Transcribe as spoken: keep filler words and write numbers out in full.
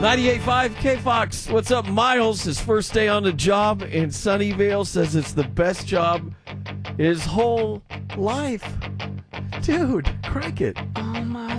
ninety-eight point five K-Fox. What's up, Miles? His first day on the job in Sunnyvale says it's the best job his whole life. Dude, crank it. Oh, my